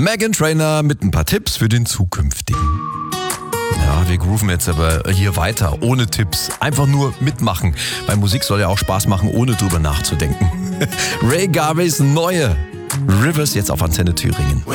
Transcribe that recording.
Meghan Trainor mit ein paar Tipps für den zukünftigen. Ja, wir grooven jetzt aber hier weiter, ohne Tipps. Einfach nur mitmachen. Weil Musik soll ja auch Spaß machen, ohne drüber nachzudenken. Ray Garveys neue Rivers jetzt auf Antenne Thüringen.